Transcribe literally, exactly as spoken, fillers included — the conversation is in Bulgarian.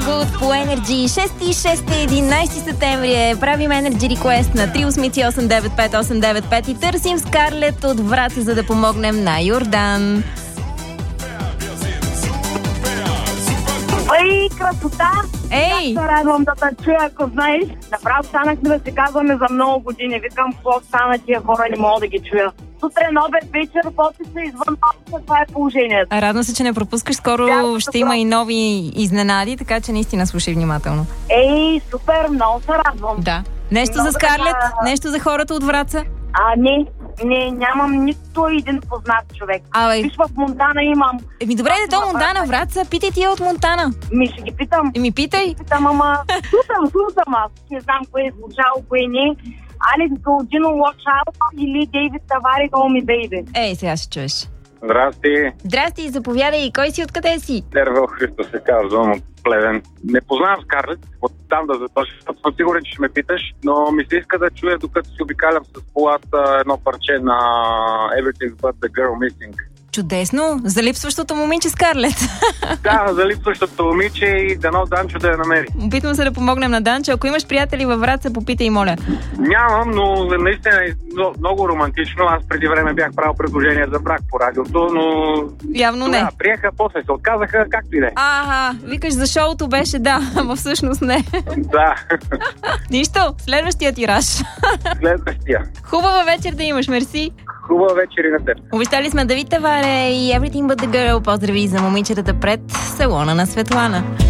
Good по Energy. шеста и шеста, единайсети септември е. Правим Energy Request на три осем осем девет пет осем девет пет и търсим Скарлет от Враца, за да помогнем на Йордан. Ей, красота! Ей! Как се радвам да те чуя, ако знаеш. Направо станахме да се казваме за много години. Викам, какво стана тия хора, не мога да ги чуя. Сутрин, обед, вечер, после са извън това, това е положението. Радвам се, че не пропускаш. Скоро Бях, ще има и нови изненади, така че наистина слушай внимателно. Ей, супер, много се радвам. Да. Нещо Много за Скарлет? да- Нещо за хората от Враца? А, не, не, нямам нито един познат човек. Абе. Виж, в Монтана имам. Еми добре, да то Монтана, Враца. Питай ти я от Монтана. Ми ще ги питам. Еми питай. Питам, ама слушам, слушам аз. Не знам кое е звучало, кое не. Алекс Голджино, Watch Out или Дейвид Тавари, Call Me Baby. Ей, сега ще чуеш. Здрасти, Здрасти, заповядай. Кой си, откъде си? Тервел Христо се казвам от Плевен. Не познавам Скарлет, от там да заточа, защото съм сигурен, че ще ме питаш, но ми се иска да чуя, докато си обикалям с колата, едно парче на Everything But The Girl Missing. Чудесно. За липсващото момиче Скарлет. Да, за липсващото момиче и дано Данчо да я намери. Опитвам се да помогнем на Данчо. Ако имаш приятели във Враца, попитай, моля. Нямам, но наистина е много романтично. Аз преди време бях правил предложение за брак по радиото, но... Явно не. Да, приеха, после се отказаха, както и да е. Ага, викаш за шоуто беше да, ама всъщност не. Да, Нищо, следващия тираж. следващия. Хубава вечер да имаш, мерси. Хубава вечер и на теб. Обещали сме Давид Таваре и Everything But The Girl. Поздрави за момичетата пред салона на Светлана.